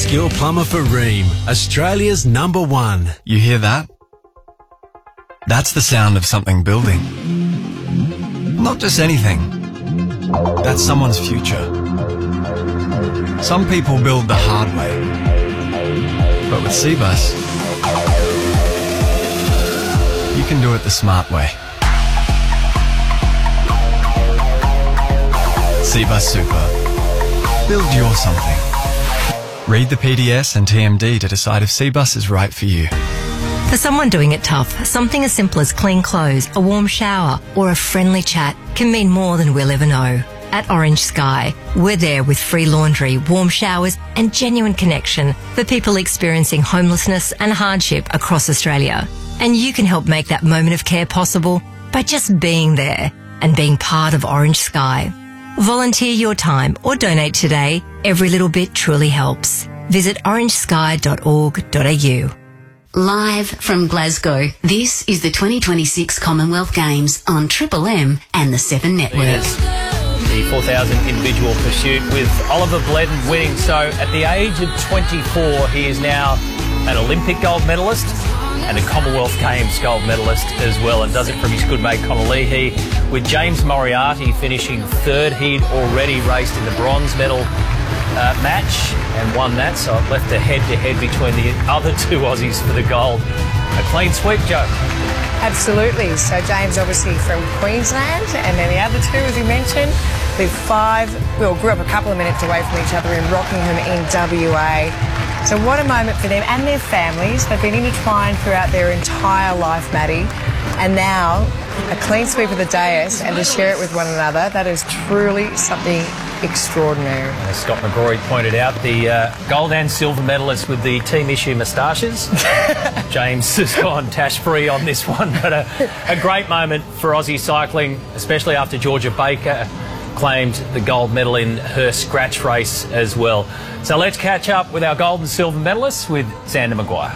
skill plumber for Rheem, Australia's #1. You hear that? That's the sound of something building. Not just anything. That's someone's future. Some people build the hard way. But with Cbus, you can do it the smart way. Cbus Super. Build your something. Read the PDS and TMD to decide if Cbus is right for you. For someone doing it tough, something as simple as clean clothes, a warm shower, or a friendly chat can mean more than we'll ever know. At Orange Sky, we're there with free laundry, warm showers, and genuine connection for people experiencing homelessness and hardship across Australia. And you can help make that moment of care possible by just being there and being part of Orange Sky. Volunteer your time or donate today. Every little bit truly helps. Visit orangesky.org.au. Live from Glasgow, this is the 2026 Commonwealth Games on Triple M and the 7 Network. The 4,000 individual pursuit with Oliver Bledden winning. So at the age of 24, he is now an Olympic gold medalist and a Commonwealth Games gold medalist as well, and does it from his good mate Conor Leahy, with James Moriarty finishing third. He'd already raced in the bronze medal match and won that, so it left a head-to-head between the other two Aussies for the gold. A clean sweep, Joe. Absolutely. So James obviously from Queensland, and then the other two, as you mentioned, grew up a couple of minutes away from each other in Rockingham in WA. So what a moment for them and their families. They've been intertwined throughout their entire life, Maddie, and now a clean sweep of the dais and to share it with one another, that is truly something extraordinary. As Scott McGrory pointed out, the gold and silver medalists with the team issue moustaches. James has gone tash-free on this one, but a great moment for Aussie cycling, especially after Georgia Baker claimed the gold medal in her scratch race as well. So let's catch up with our gold and silver medalists with Xander Maguire.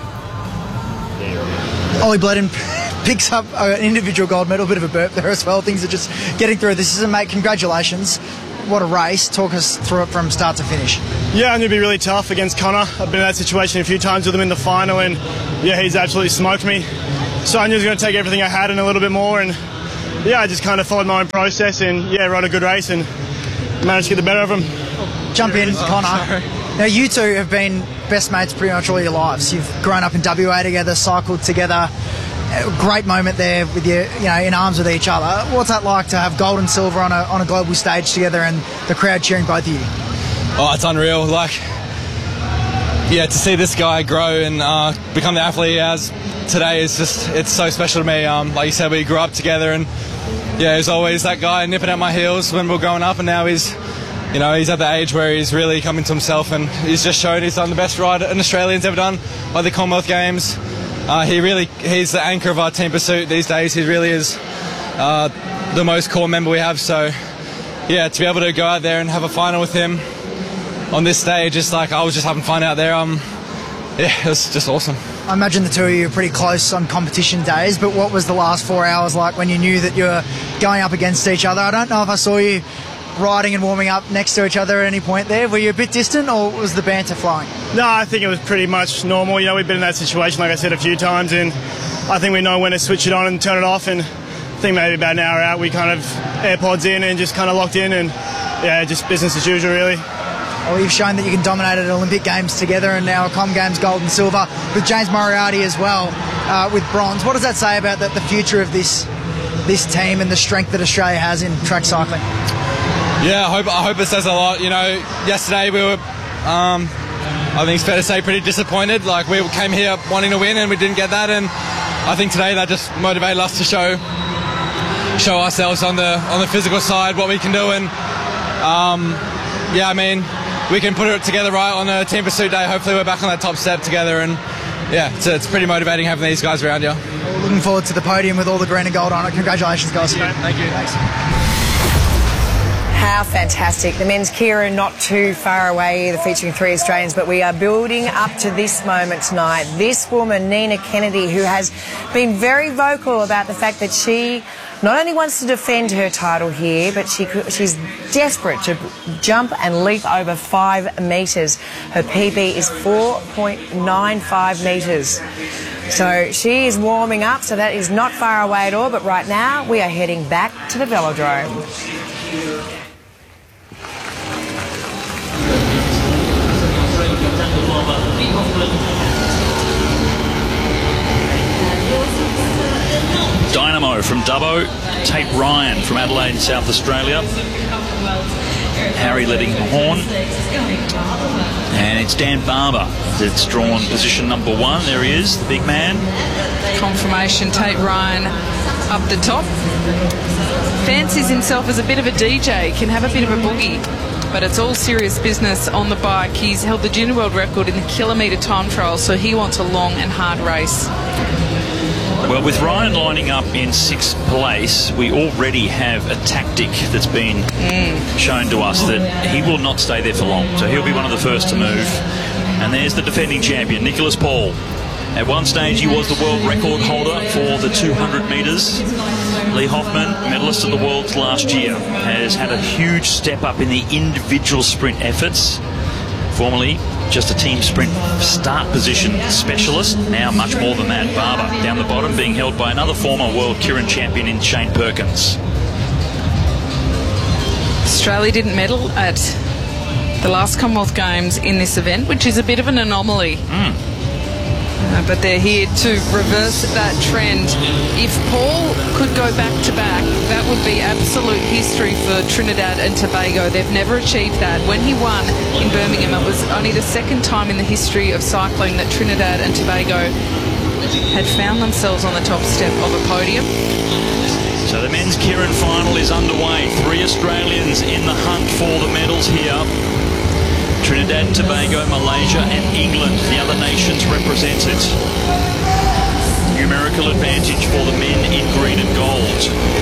Ollie Bledden picks up an individual gold medal, a bit of a burp there as well. Things are just getting through the season, mate. Congratulations. What a race. Talk us through it from start to finish. Yeah, I knew it'd be really tough against Conor. I've been in that situation a few times with him in the final, and yeah, he's absolutely smoked me. So I knew he was going to take everything I had and a little bit more, and yeah, I just kind of followed my own process and yeah, rode a good race and managed to get the better of him. Jump in, Conor. Now, you two have been best mates pretty much all your lives. You've grown up in WA together, cycled together. A great moment there with you know, in arms with each other. What's that like to have gold and silver on a global stage together and the crowd cheering both of you? Oh, it's unreal. Like, yeah, to see this guy grow and become the athlete he has today is just, it's so special to me. Like you said, we grew up together, and yeah, he's always that guy nipping at my heels when we were growing up, and now he's at the age where he's really coming to himself, and he's just shown he's done the best ride an Australian's ever done by the Commonwealth Games. He's the anchor of our team pursuit these days. He really is the most core member we have. So yeah, to be able to go out there and have a final with him on this stage, it's like I was just having fun out there. Yeah, it was just awesome. I imagine the two of you are pretty close on competition days, but what was the last 4 hours like when you knew that you were going up against each other? I don't know if I saw you riding and warming up next to each other at any point there. Were you a bit distant, or was the banter flowing? No, I think it was pretty much normal. You know, we've been in that situation, like I said, a few times, and I think we know when to switch it on and turn it off, and I think maybe about an hour out we kind of AirPods in and just kind of locked in, and yeah, just business as usual really. Well, you've shown that you can dominate at Olympic Games together, and now Com Games gold and silver with James Moriarty as well with bronze. What does that say about the future of this team and the strength that Australia has in track cycling? Yeah, I hope it says a lot. You know, yesterday we were, I think it's fair to say, pretty disappointed. Like, we came here wanting to win and we didn't get that, and I think today that just motivated us to show ourselves on the physical side what we can do, and yeah, I mean, we can put it together right on a team pursuit day. Hopefully we're back on that top step together, and yeah, it's pretty motivating having these guys around you. Well, looking forward to the podium with all the green and gold on it. Congratulations, guys. Thank you. Thanks. How fantastic. The men's Keirin not too far away either, featuring 3 Australians, but we are building up to this moment tonight. This woman, Nina Kennedy, who has been very vocal about the fact that she not only wants to defend her title here, but she's desperate to jump and leap over 5 metres. Her PB is 4.95 metres. So she is warming up, so that is not far away at all, but right now we are heading back to the velodrome. Dynamo from Dubbo, Tate Ryan from Adelaide, South Australia. Harry letting him horn. And it's Dan Barber that's drawn position number 1. There he is, the big man. Confirmation, Tate Ryan up the top. Fancies himself as a bit of a DJ, can have a bit of a boogie, but it's all serious business on the bike. He's held the junior world record in the kilometre time trial, so he wants a long and hard race. Well, with Ryan lining up in 6th place, we already have a tactic that's been shown to us that he will not stay there for long. So he'll be one of the first to move. And there's the defending champion, Nicholas Paul. At one stage, he was the world record holder for the 200 metres. Lee Hoffman, medalist of the Worlds last year, has had a huge step up in the individual sprint efforts. Formerly just a team sprint start position specialist, now much more than that. Barber down the bottom, being held by another former world Keirin champion in Shane Perkins. Australia didn't medal at the last Commonwealth Games in this event, which is a bit of an anomaly. But they're here to reverse that trend. If Paul could go back-to-back, that would be absolute history for Trinidad and Tobago. They've never achieved that. When he won in Birmingham, it was only the 2nd time in the history of cycling that Trinidad and Tobago had found themselves on the top step of a podium. So the men's Keirin final is underway. 3 Australians in the hunt for the medals here. Trinidad, Tobago, Malaysia and England, the other nations represented. Numerical advantage for the men in green and gold.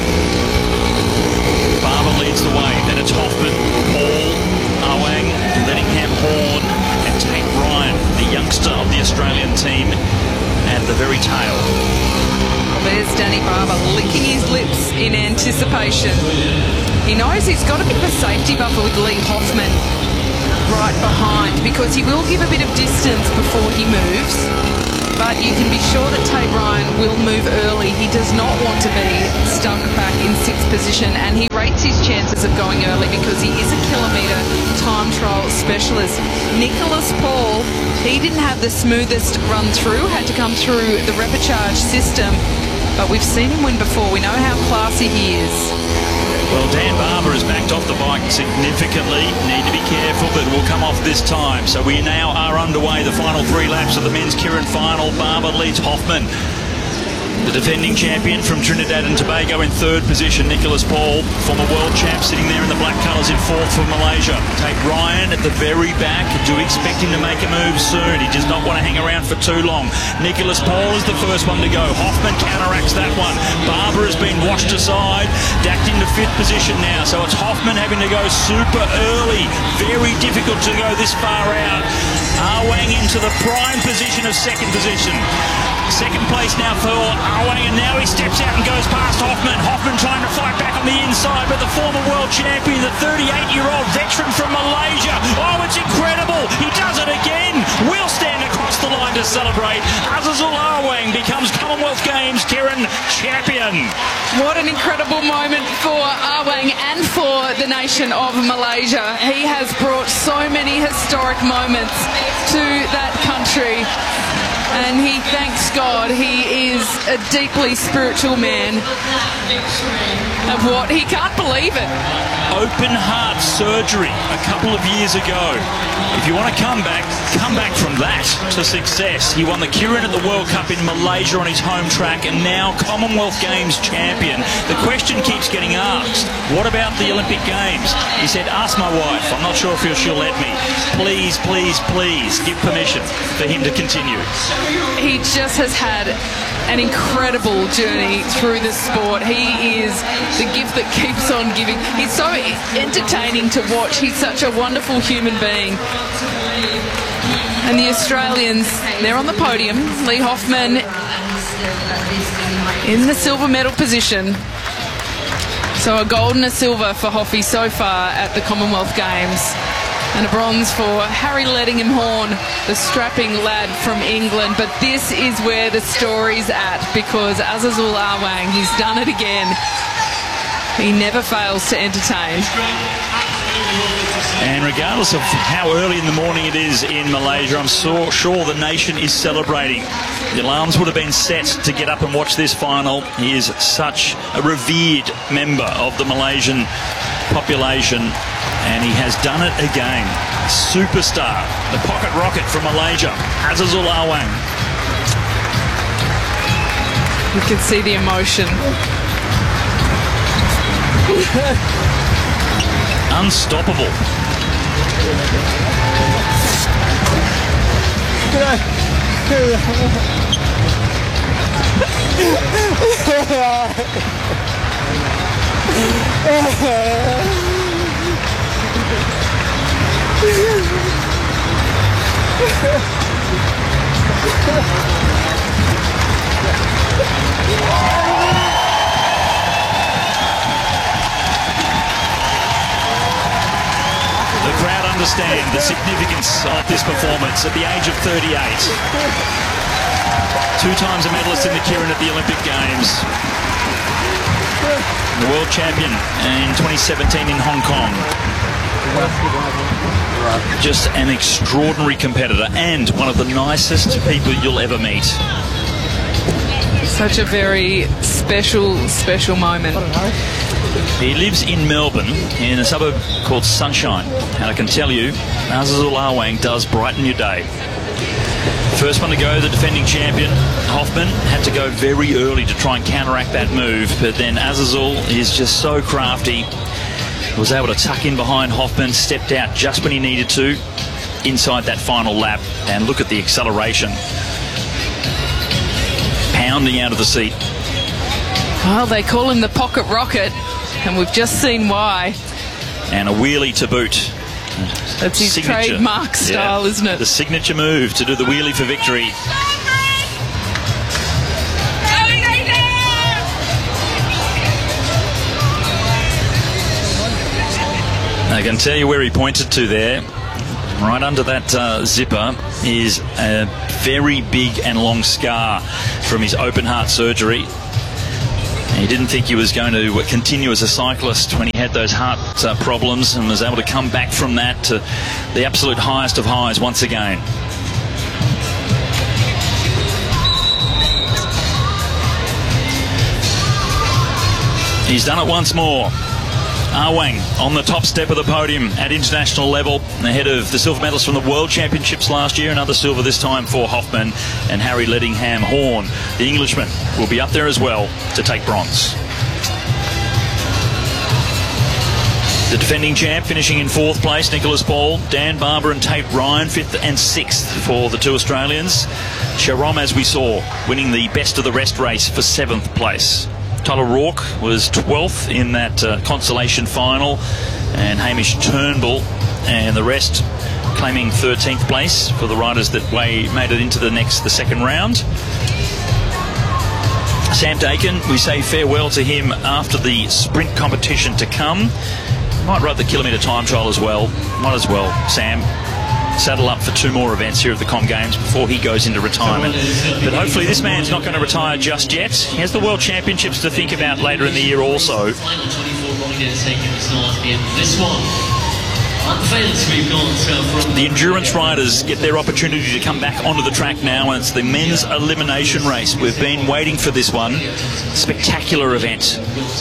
Barber leads the way, then it's Hoffman, Paul, Awang, Lettingham, Horn and Tate Ryan, the youngster of the Australian team, at the very tail. Well, there's Danny Barber licking his lips in anticipation. He knows he's got a bit of a safety buffer with Lee Hoffman right behind, because he will give a bit of distance before he moves, but you can be sure that Tate Ryan will move early. He does not want to be stuck back in 6th position, and he rates his chances of going early because he is a kilometre time trial specialist. Nicholas Paul, he didn't have the smoothest run through, had to come through the repechage system, but we've seen him win before. We know how classy he is. Well, Dan Barber has backed off the bike significantly. Need to be careful, but will come off this time. So we now are underway. The final 3 laps of the men's Keirin final. Barber leads Hoffman. The defending champion from Trinidad and Tobago in 3rd position, Nicholas Paul, former world champ, sitting there in the black colours in 4th for Malaysia. Tate Ryan at the very back. Do expect him to make a move soon. He does not want to hang around for too long. Nicholas Paul is the first one to go. Hoffman counteracts that one. Barber has been washed aside, dacked into 5th position now. So it's Hoffman having to go super early. Very difficult to go this far out. Awang into the prime position of 2nd position. 2nd place now for Awang, and now he steps out and goes past Hoffman. Hoffman trying to fight back on the inside, but the former world champion, the 38-year-old veteran from Malaysia. Oh, it's incredible. He does it again. We'll stand across the line to celebrate. Azizul Awang becomes Commonwealth Games Keirin champion. What an incredible moment for Awang and for the nation of Malaysia. He has brought so many historic moments to that country, and he thanks God. He is a deeply spiritual man of what he can't believe it. Open heart surgery a couple of years ago. If you want to come back from that to success. He won the Keirin at the World Cup in Malaysia on his home track, and now Commonwealth Games champion. The question keeps getting asked, what about the Olympic Games? He said, ask my wife. I'm not sure if she'll let me. Please, please, please give permission for him to continue. he just has had an incredible journey through the sport. He is the gift that keeps on giving. He's so entertaining to watch. He's such a wonderful human being. And the Australians, they're on the podium. Lee Hoffman in the silver medal position. So a gold and a silver for Hoffy so far at the Commonwealth Games. And a bronze for Harry Ledingham-Horn, the strapping lad from England. But this is where the story's at, because Azazul Awang, he's done it again. He never fails to entertain. And regardless of how early in the morning it is in Malaysia, I'm so sure the nation is celebrating. The alarms would have been set to get up and watch this final. He is such a revered member of the Malaysian population, and he has done it again. Superstar, the pocket rocket from Malaysia, Azazul Awang. You can see the emotion. Unstoppable. The crowd understand the significance of this performance at the age of 38. 2 times a medalist in the Keirin at the Olympic Games. The world champion in 2017 in Hong Kong. Just an extraordinary competitor and one of the nicest people you'll ever meet. Such a very special moment. He lives in Melbourne, in a suburb called Sunshine, and I can tell you, Azazul Awang does brighten your day. First one to go, the defending champion, Hoffman, had to go very early to try and counteract that move, but then Azazul is just so crafty, was able to tuck in behind Hoffman, stepped out just when he needed to, inside that final lap, and look at the acceleration. Pounding out of the seat. Well, they call him the pocket rocket, and we've just seen why. And a wheelie to boot. That's his trademark style, isn't it? The signature move to do the wheelie for victory. I can tell you where he pointed to there. Right under that zipper is a very big and long scar from his open heart surgery. He didn't think he was going to continue as a cyclist when he had those heart problems, and was able to come back from that to the absolute highest of highs once again. He's done it once more. Awang on the top step of the podium at international level, ahead of the silver medalists from the World Championships last year. Another silver this time for Hoffman and Harry Ledingham-Horn. The Englishman will be up there as well to take bronze. The defending champ finishing in 4th place, Nicholas Paul, Dan Barber and Tate Ryan, 5th and 6th for the 2 Australians. Sharom, as we saw, winning the best of the rest race for 7th place. Tyler Rourke was 12th in that consolation final, and Hamish Turnbull and the rest claiming 13th place for the riders that made it into the second round. Sam Dakin, we say farewell to him after the sprint competition to come. Might ride the kilometre time trial as well. Might as well, Sam. Saddle up for 2 more events here at the Com Games before he goes into retirement. But hopefully this man's not going to retire just yet. He has the World Championships to think about later in the year also. The endurance riders get their opportunity to come back onto the track now, and it's the men's elimination race. We've been waiting for this one. Spectacular event.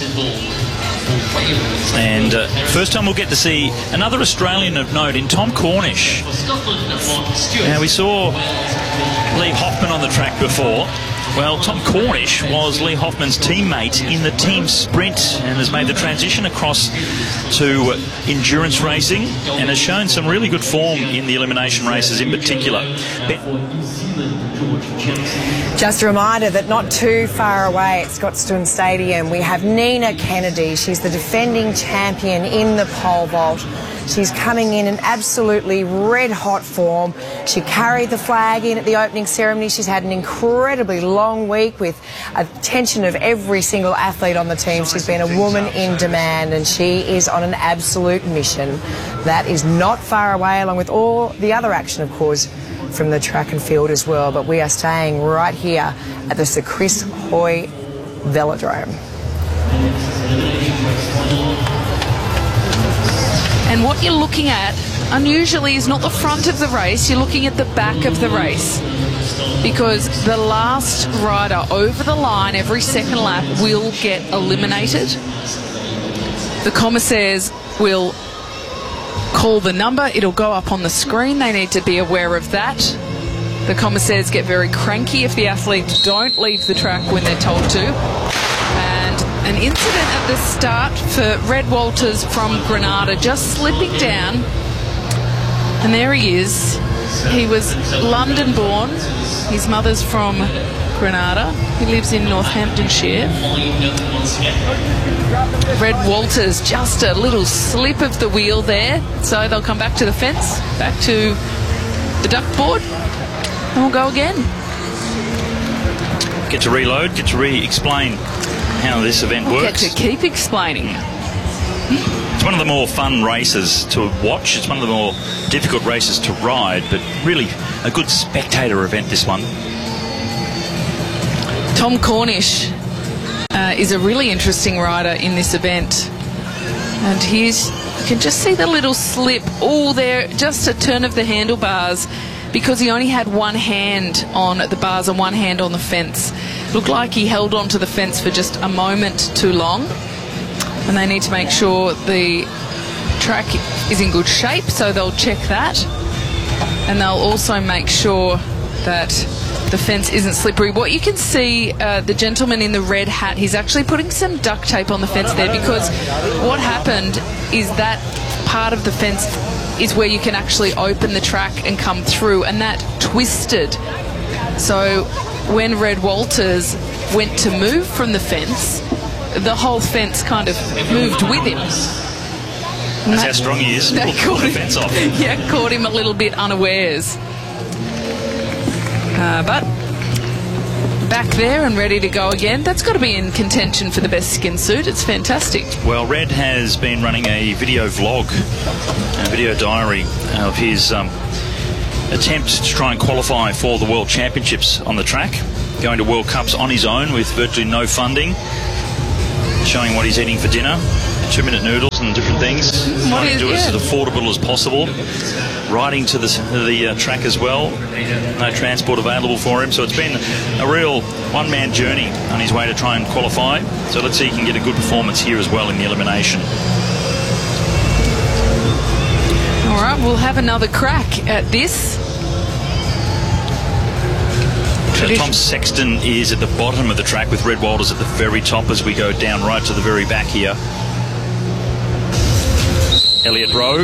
And first time we'll get to see another Australian of note in Tom Cornish. Now, we saw Lee Hoffman on the track before. Well, Tom Cornish was Lee Hoffman's teammate in the team sprint and has made the transition across to endurance racing and has shown some really good form in the elimination races in particular. Just a reminder that not too far away at Scotstoun Stadium we have Nina Kennedy. She's the defending champion in the pole vault. She's coming in absolutely red-hot form. She carried the flag in at the opening ceremony. She's had an incredibly long week with attention of every single athlete on the team. She's been a woman in demand and she is on an absolute mission. That is not far away, along with all the other action, of course, from the track and field as well. But we are staying right here at the Sir Chris Hoy Velodrome. And what you're looking at, unusually, is not the front of the race, you're looking at the back of the race. Because the last rider over the line every second lap will get eliminated. The commissaires will call the number, it'll go up on the screen, they need to be aware of that. The commissaires get very cranky if the athletes don't leave the track when they're told to. An incident at the start for Red Walters from Granada, just slipping down, and there he is. He was London born, his mother's from Granada, he lives in Northamptonshire. Red Walters, just a little slip of the wheel there, so they'll come back to the fence, back to the duck board, and we'll go again. Get to reload, get to re-explain how this event works. Get to keep explaining. It's one of the more fun races to watch. It's one of the more difficult races to ride, but really a good spectator event, this one. Tom Cornish is a really interesting rider in this event. And you can just see the little slip. Oh, there, just a turn of the handlebars, because he only had one hand on the bars and one hand on the fence. Looked like he held on to the fence for just a moment too long, and they need to make sure the track is in good shape, so they'll check that, and they'll also make sure that the fence isn't slippery. What you can see, the gentleman in the red hat, he's actually putting some duct tape on the fence there, because what happened is that part of the fence is where you can actually open the track and come through, and that twisted. So when Red Walters went to move from the fence, the whole fence kind of moved with him. That's how strong he is. They caught the fence off. Yeah, caught him a little bit unawares. But back there and ready to go again. That's got to be in contention for the best skin suit. It's fantastic. Well, Red has been running a video vlog, a video diary of his attempt to try and qualify for the World Championships on the track, going to World Cups on his own with virtually no funding, showing what he's eating for dinner, 2-minute noodles and different things, trying to do it as affordable as possible, riding to the track as well, no transport available for him, so it's been a real one-man journey on his way to try and qualify. So let's see if he can get a good performance here as well in the elimination. All right, we'll have another crack at this. Tom Sexton is at the bottom of the track with Red Walters at the very top as we go down right to the very back here. Elliot Rowe.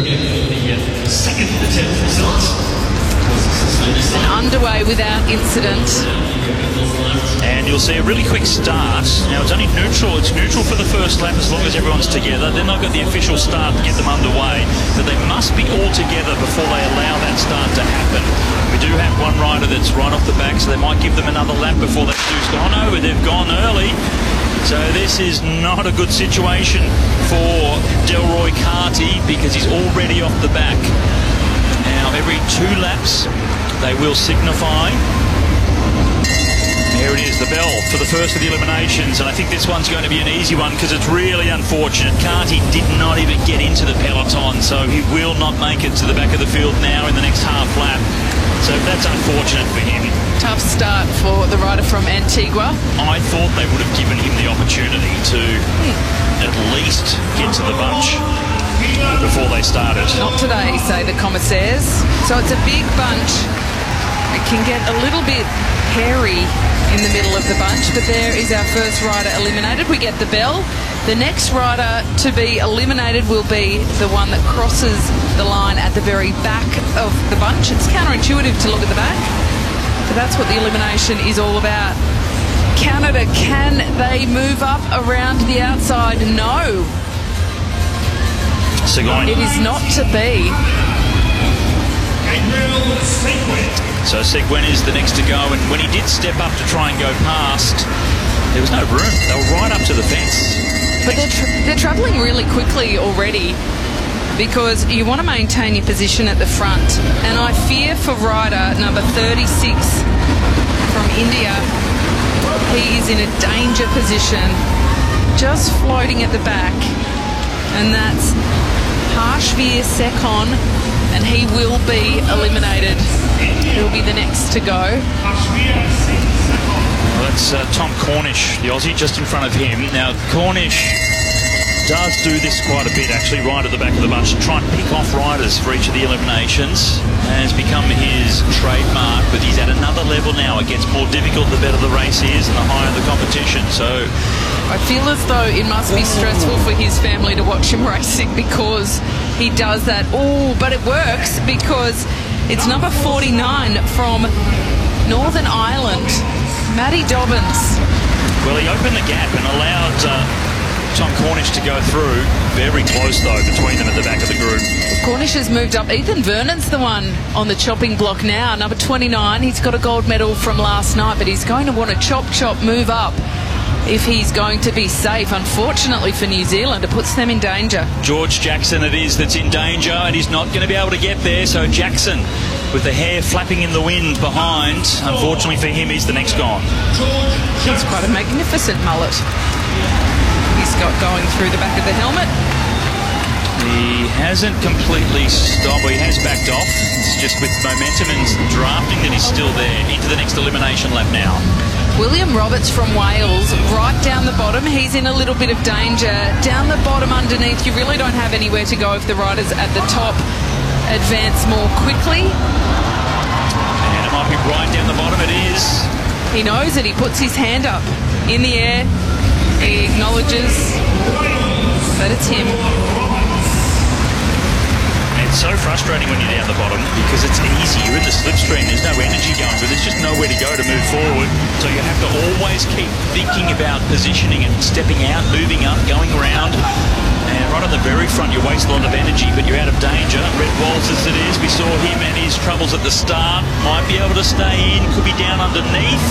And underway without incident. And you'll see a really quick start. Now it's only neutral. It's neutral for the first lap as long as everyone's together. Then they've got the official start to get them underway. But they must be all together before they allow that start to happen. We do have one rider that's right off the back, so they might give them another lap before they do. Oh no, but they've gone early. So this is not a good situation for Delroy Carty because he's already off the back. Now every 2 laps they will signify. Here it is, the bell for the first of the eliminations, and I think this one's going to be an easy one because it's really unfortunate. Carty did not even get into the peloton, so he will not make it to the back of the field now in the next half lap. So that's unfortunate for him. Tough start for the rider from Antigua. I thought they would have given him the opportunity to at least get to the bunch before they started. Not today, say the commissaires. So it's a big bunch It can get a little bit hairy in the middle of the bunch, but there is our first rider eliminated. We get the bell. The next rider to be eliminated will be the one that crosses the line at the very back of the bunch. It's counterintuitive to look at the back, but that's what the elimination is all about. Canada, can they move up around the outside? No. Seguin. It is not to be. So Seguin is the next to go, and when he did step up to try and go past, there was no room. They were right up to the fence. But they're travelling really quickly already, because you want to maintain your position at the front. And I fear for rider number 36 from India. He is in a danger position, just floating at the back, and that's Harshveer Sekon, and he will be eliminated. He'll be the next to go. Well, that's Tom Cornish, the Aussie, just in front of him. Now, Cornish does do this quite a bit, actually, right at the back of the bunch, to try and pick off riders for each of the eliminations. Has become his trademark, but he's at another level now. It gets more difficult the better the race is and the higher the competition. So I feel as though it must be stressful for his family to watch him racing, because he does that. Oh, but it works, because it's number 49 from Northern Ireland, Matty Dobbins. Well, he opened the gap and allowed Tom Cornish to go through. Very close, though, between them at the back of the group. Cornish has moved up. Ethan Vernon's the one on the chopping block now, number 29. He's got a gold medal from last night, but he's going to want to chop, move up if he's going to be safe. Unfortunately for New Zealand, it puts them in danger. George Jackson it is that's in danger, and he's not going to be able to get there. So Jackson, with the hair flapping in the wind behind, unfortunately for him, he's the next gone. He's quite a magnificent mullet he's got going through the back of the helmet. He hasn't completely stopped. Well, he has backed off. It's just with momentum and drafting that he's still there. Into the next elimination lap now. William Roberts from Wales, right down the bottom. He's in a little bit of danger. Down the bottom underneath, you really don't have anywhere to go if the riders at the top advance more quickly. And it might be right down the bottom. It is. He knows it. He puts his hand up in the air. He acknowledges that it's him. It's so frustrating when you're down the bottom, because it's easy. You're in the slipstream. There's no energy going, but there's just nowhere to go to move forward. So you have to always keep thinking about positioning and stepping out, moving up, going around. And right on the very front, you waste a lot of energy, but you're out of danger. Red Walters it is. We saw him and his troubles at the start. Might be able to stay in. Could be down underneath.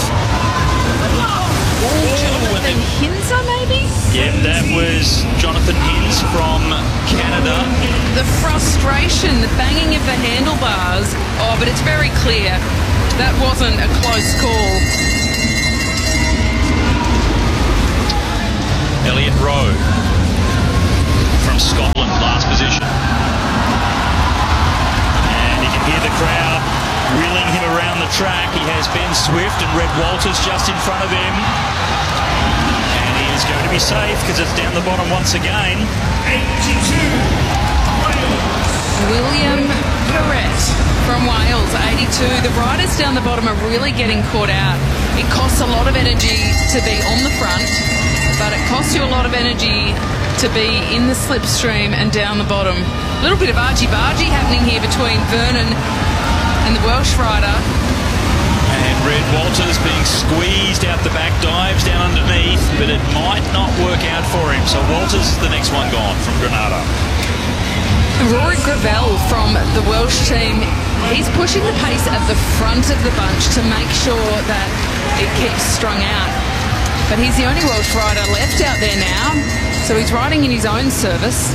Jonathan Hinza, maybe? Yeah, that was Jonathan Hinz from Canada. The frustration, the banging of the handlebars. Oh, but it's very clear that wasn't a close call. Elliot Rowe from Scotland, last position. And you can hear the crowd wheeling him around the track. He has Ben Swift and Red Walters just in front of him. And he is going to be safe because it's down the bottom once again. 82. William Perrett from Wales, 82. The riders down the bottom are really getting caught out. It costs a lot of energy to be on the front, but it costs you a lot of energy to be in the slipstream and down the bottom. A little bit of argy-bargy happening here between Vernon and the Welsh rider. And Red Walters being squeezed out the back, dives down underneath, but it might not work out for him. So Walters is the next one gone from Granada. Rory Gravel from the Welsh team, he's pushing the pace at the front of the bunch to make sure that it keeps strung out. But he's the only Welsh rider left out there now, so he's riding in his own service.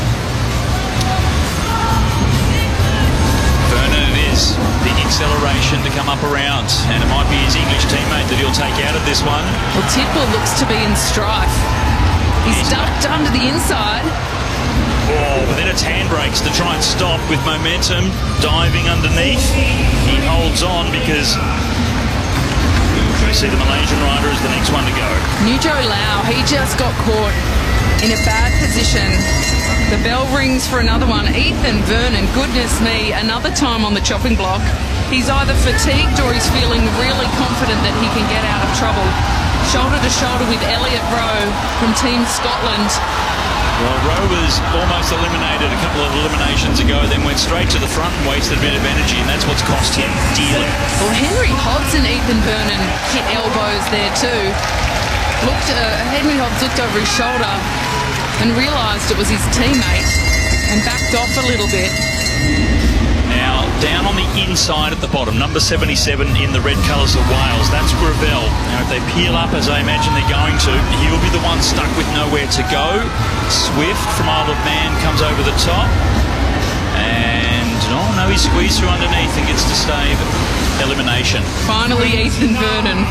Vernon is the acceleration to come up around, and it might be his English teammate that he'll take out of this one. Well, Tidwell looks to be in strife. He's ducked under the inside. Oh, but then it's handbrakes to try and stop with momentum, diving underneath. He holds on because we see the Malaysian rider is the next one to go. Nujo Lau, he just got caught in a bad position. The bell rings for another one. Ethan Vernon, goodness me, another time on the chopping block. He's either fatigued or he's feeling really confident that he can get out of trouble. Shoulder to shoulder with Elliot Rowe from Team Scotland. Well, Rowe was almost eliminated a couple of eliminations ago, then went straight to the front and wasted a bit of energy, and that's what's cost him dearly. Well, Henry Hobbs and Ethan Vernon hit elbows there too. Henry Hobbs looked over his shoulder and realised it was his teammate and backed off a little bit. Now, down on the inside at the bottom, number 77 in the red colours of Wales, that's Gravel. Now, if they peel up, as I imagine they're going to, he'll be the one stuck with nowhere to go. Swift from Isle of Man comes over the top. And, no, he squeezed through underneath and gets to save elimination. Finally, Ethan Vernon.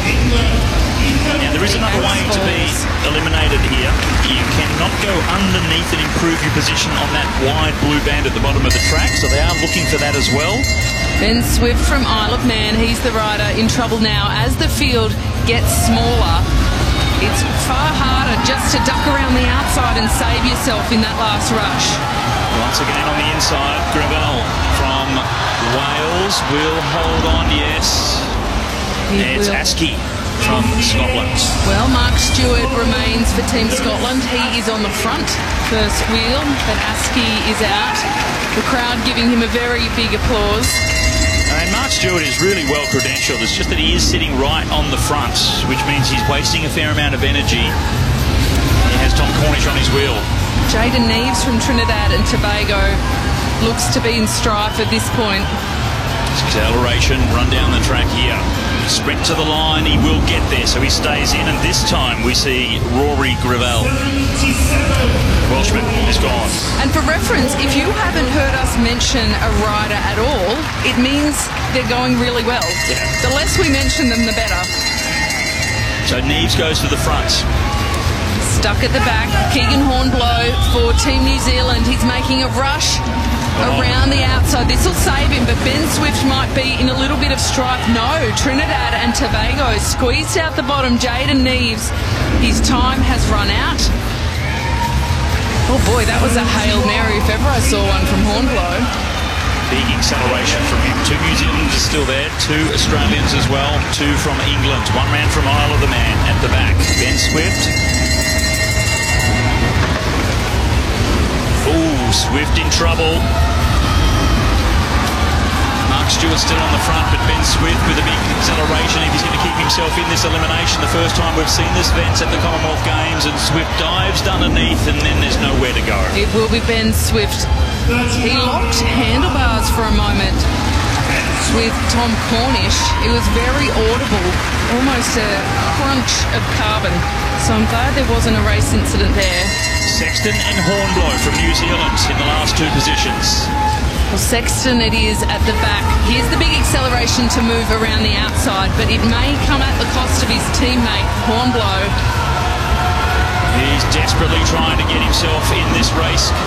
Now, there is another way to be eliminated here. You cannot go underneath and improve your position on that wide blue band at the bottom of the track, so they are looking for that as well. Ben Swift from Isle of Man, he's the rider in trouble now. As the field gets smaller, it's far harder just to duck around the outside and save yourself in that last rush. Once again on the inside, Gravel from Wales will hold on, yes. It's Askey from Scotland. Well, Mark Stewart remains for Team Scotland. He is on the front, first wheel, but Askey is out. The crowd giving him a very big applause. And Mark Stewart is really well credentialed. It's just that he is sitting right on the front, which means he's wasting a fair amount of energy. He has Tom Cornish on his wheel. Jaden Neves from Trinidad and Tobago looks to be in strife at this point. Acceleration, run down the track here. Sprint to the line, he will get there, so he stays in, and this time we see Rory Gravel. Welshman is gone. And for reference, if you haven't heard us mention a rider at all, it means they're going really well. Yeah. The less we mention them, the better. So Neves goes to the front. Stuck at the back, Keegan Hornblow for Team New Zealand. He's making a rush around the outside. This will save him, but Ben Swift might be in a little bit of strife. No, Trinidad and Tobago squeezed out the bottom. Jaden Neves, his time has run out. Oh boy, that was a Hail Mary if ever I saw one from Hornblow. Big acceleration from him. 2 New Zealanders are still there, 2 Australians as well, 2 from England. 1 man from Isle of Man at the back. Ben Swift. Ooh, Swift in trouble. Mark Stewart still on the front, but Ben Swift with a big acceleration if he's going to keep himself in this elimination. The first time we've seen this, Vince, at the Commonwealth Games, and Swift dives underneath and then there's nowhere to go. It will be Ben Swift. He locked handlebars for a moment with Tom Cornish. It was very audible, almost a crunch of carbon. So I'm glad there wasn't a race incident there. Sexton and Hornblow from New Zealand in the last 2 positions. Well, Sexton it is at the back. Here's the big acceleration to move around the outside, but it may come at the cost of his teammate, Hornblow. He's desperately trying to get himself in this race